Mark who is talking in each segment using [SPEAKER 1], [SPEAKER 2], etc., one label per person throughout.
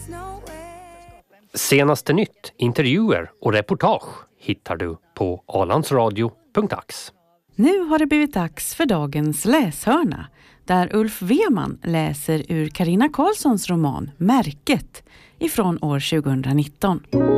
[SPEAKER 1] Senaste nytt, intervjuer och reportage hittar du på alandsradio.ax.
[SPEAKER 2] Nu har det blivit dags för dagens läshörna, där Ulf Weman läser ur Carina Karlssons roman Märket ifrån år 2019.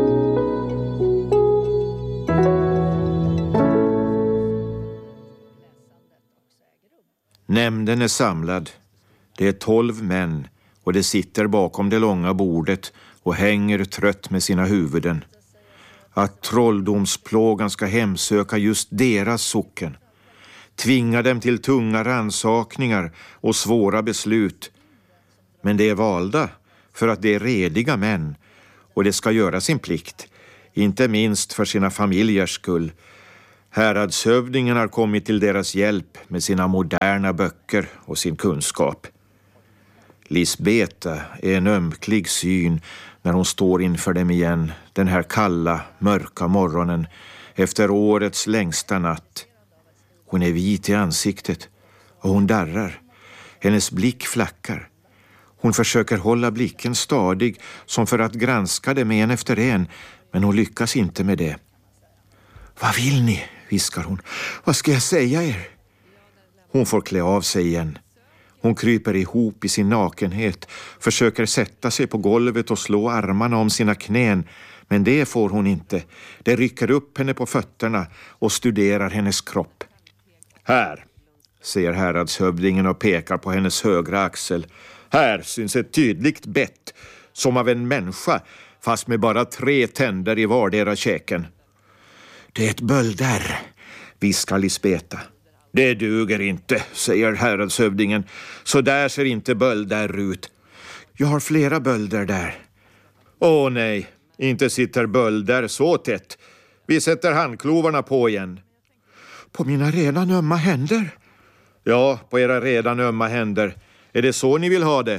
[SPEAKER 3] Nämnden är samlad. Det är 12 män och de sitter bakom det långa bordet och hänger trött med sina huvuden. Att trolldomsplågan ska hemsöka just deras socken. Tvinga dem till tunga ransakningar och svåra beslut. Men de är valda för att de är rediga män och de ska göra sin plikt. Inte minst för sina familjers skull. Häradshövdingen har kommit till deras hjälp med sina moderna böcker och sin kunskap. Lisbeta är en ömklig syn när hon står inför dem igen den här kalla, mörka morgonen efter årets längsta natt. Hon är vit i ansiktet och hon darrar. Hennes blick flackar. Hon försöker hålla blicken stadig som för att granska dem en efter en, men hon lyckas inte med det. Vad vill ni? Viskar hon. Vad ska jag säga er? Hon får klä av sig igen. Hon kryper ihop i sin nakenhet, försöker sätta sig på golvet och slå armarna om sina knän, men det får hon inte. Det rycker upp henne på fötterna och studerar hennes kropp. Här, säger häradshövdingen och pekar på hennes högra axel. Här syns ett tydligt bett, som av en människa, fast med bara 3 tänder i vardera käken. Det är ett bölder, viskar Lisbeta. Det duger inte, säger häradshövdingen. Så där ser inte bölder ut. Jag har flera bölder där. Åh nej, inte sitter bölder så tätt. Vi sätter handklovarna på igen. På mina redan ömma händer? Ja, på era redan ömma händer. Är det så ni vill ha det?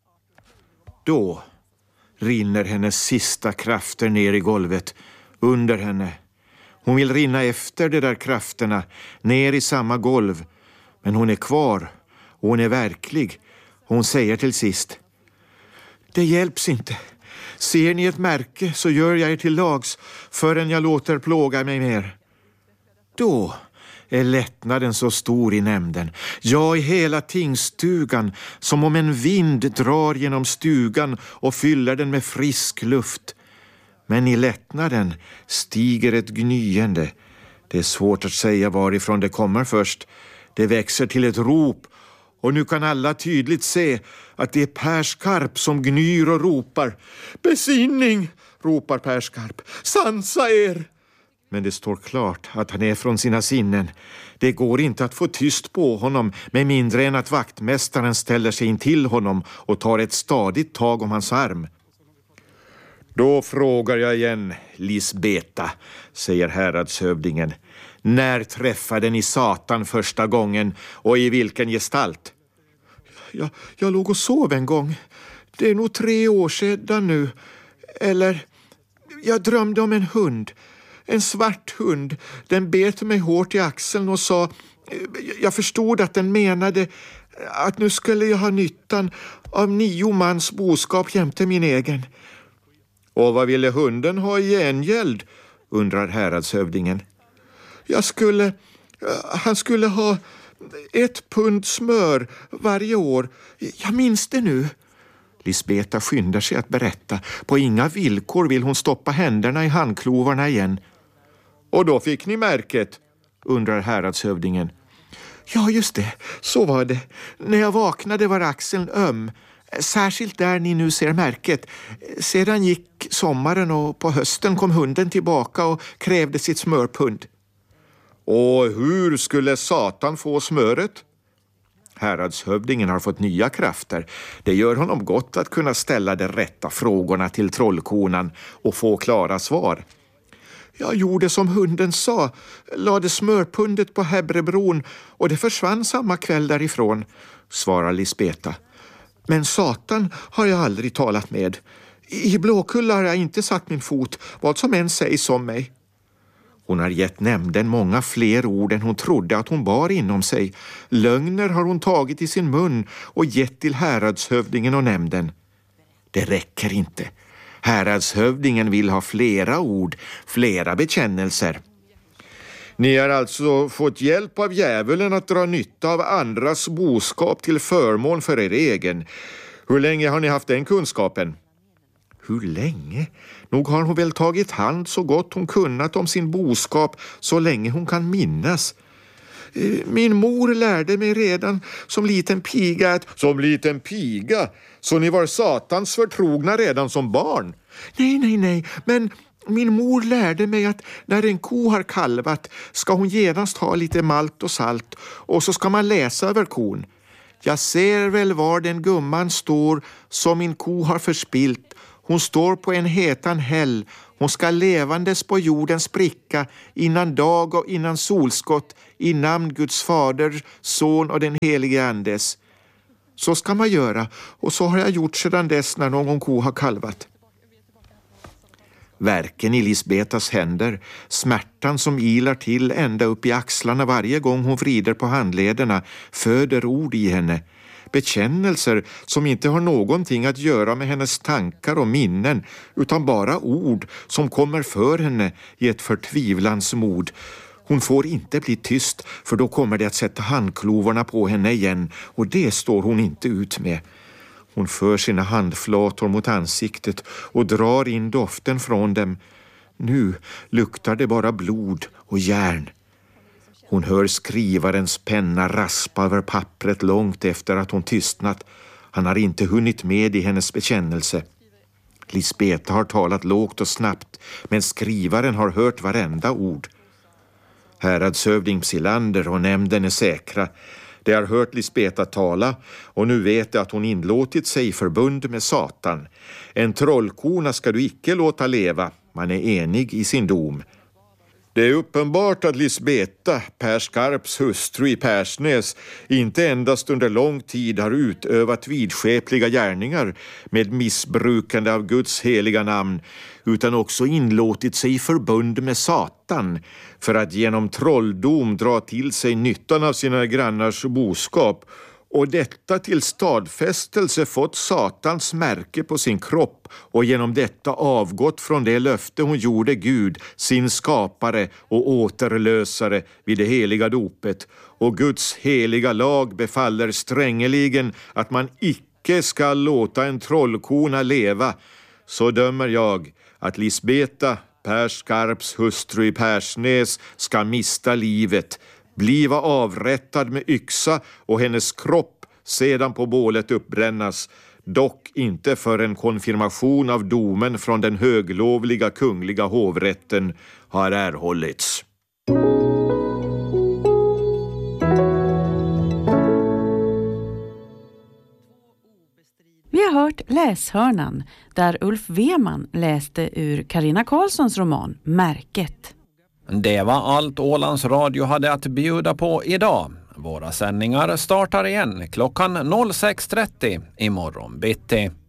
[SPEAKER 3] Då rinner hennes sista krafter ner i golvet, under henne. Hon vill rinna efter de där krafterna, ner i samma golv. Men hon är kvar, och hon är verklig. Hon säger till sist: det hjälps inte. Ser ni ett märke så gör jag er till lags förrän jag låter plåga mig mer. Då är lättnaden så stor i nämnden, ja i hela tingstugan, som om en vind drar genom stugan och fyller den med frisk luft. Men i lättnaden stiger ett gnyende. Det är svårt att säga varifrån det kommer först. Det växer till ett rop, och nu kan alla tydligt se att det är Per Skarp som gnyr och ropar. Besinning, ropar Per Skarp. Sansa er! Men det står klart att han är från sina sinnen. Det går inte att få tyst på honom med mindre än att vaktmästaren ställer sig in till honom och tar ett stadigt tag om hans arm. Då frågar jag igen, Lisbeta, säger häradshövdingen. När träffade ni Satan första gången och i vilken gestalt? Jag låg och sov en gång. Det är nog 3 år sedan nu. Eller, jag drömde om en hund. En svart hund. Den bet mig hårt i axeln och sa... Jag förstod att den menade att nu skulle jag ha nyttan av 9 mans boskap jämte min egen. Och vad ville hunden ha i gengäld, undrar häradshövdingen. Han skulle ha 1 pund smör varje år. Jag minns det nu. Lisbeta skyndar sig att berätta. På inga villkor vill hon stoppa händerna i handklovarna igen. Och då fick ni märket, undrar häradshövdingen. Ja, just det. Så var det. När jag vaknade var axeln öm. Särskilt där ni nu ser märket. Sedan gick sommaren och på hösten kom hunden tillbaka och krävde sitt smörpund. Och hur skulle Satan få smöret? Häradshövdingen har fått nya krafter. Det gör honom gott att kunna ställa de rätta frågorna till trollkonan och få klara svar. Jag gjorde som hunden sa, lade smörpundet på Hebrebron och det försvann samma kväll därifrån, svarar Lisbeta. Men Satan har jag aldrig talat med. I Blåkulla har jag inte satt min fot, vad som än sägs om mig. Hon har gett nämnden många fler ord än hon trodde att hon bar inom sig. Lögner har hon tagit i sin mun och gett till häradshövdingen och nämnden. Det räcker inte. Häradshövdingen vill ha flera ord, flera bekännelser. Ni har alltså fått hjälp av djävulen att dra nytta av andras boskap till förmån för er egen. Hur länge har ni haft den kunskapen? Hur länge? Nog har hon väl tagit hand så gott hon kunnat om sin boskap så länge hon kan minnas. Min mor lärde mig redan som liten piga att... Som liten piga? Så ni var Satans förtrogna redan som barn? Nej, men min mor lärde mig att när en ko har kalvat ska hon genast ha lite malt och salt och så ska man läsa över kon. Jag ser väl var den gumman står som min ko har förspilt. Hon står på en hetan häll. Hon ska levandes på jordens bricka innan dag och innan solskott i namn Guds fader, son och den helige andes. Så ska man göra och så har jag gjort sedan dess när någon ko har kalvat. Värken i Lisbetas händer, smärtan som ilar till ända upp i axlarna varje gång hon vrider på handlederna, föder ord i henne. Bekännelser som inte har någonting att göra med hennes tankar och minnen utan bara ord som kommer för henne i ett förtvivlans mod. Hon får inte bli tyst för då kommer det att sätta handklovarna på henne igen och det står hon inte ut med. Hon för sina handflator mot ansiktet och drar in doften från dem. Nu luktar det bara blod och järn. Hon hör skrivarens penna raspa över pappret långt efter att hon tystnat. Han har inte hunnit med i hennes bekännelse. Lisbeta har talat lågt och snabbt, men skrivaren har hört varenda ord. Häradshövding Psilander och nämnden är säkra. De har hört Lisbeta tala och nu vet de att hon inlåtit sig i förbund med Satan. En trollkona ska du icke låta leva. Man är enig i sin dom. Det är uppenbart att Lisbeta, Per Skarps hustru i Persnäs, inte endast under lång tid har utövat vidskepliga gärningar med missbrukande av Guds heliga namn, utan också inlåtit sig i förbund med Satan för att genom trolldom dra till sig nyttan av sina grannars boskap och detta till stadfästelse fått Satans märke på sin kropp och genom detta avgått från det löfte hon gjorde Gud, sin skapare och återlösare vid det heliga dopet. Och Guds heliga lag befaller strängeligen att man icke ska låta en trollkona leva. Så dömer jag att Lisbeta, Per Skarps hustru i Persnäs, ska mista livet, bliva avrättad med yxa och hennes kropp sedan på bålet uppbrännas, dock inte för en konfirmation av domen från den höglovliga kungliga hovrätten har erhållits.
[SPEAKER 2] Vi har hört Läshörnan där Ulf Weman läste ur Carina Karlssons roman Märket.
[SPEAKER 4] Det var allt Ålands Radio hade att bjuda på idag. Våra sändningar startar igen klockan 06:30 imorgon bitti.